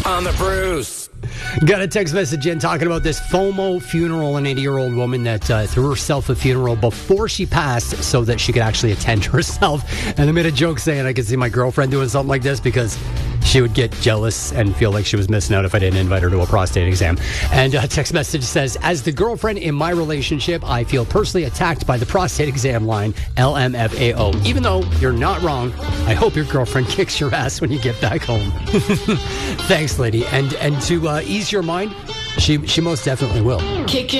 on the Bruce. Got a text message in talking about this FOMO funeral, an 80-year-old woman that threw herself a funeral before she passed so that she could actually attend herself. And I made a joke saying I could see my girlfriend doing something like this because she would get jealous and feel like she was missing out if I didn't invite her to a prostate exam. And a text message says, as the girlfriend in my relationship, I feel personally attacked by the prostate exam line, LMFAO. Even though you're not wrong, I hope your girlfriend kicks your ass when you get back home. Thanks, lady. And to ease your mind, she most definitely will. Kick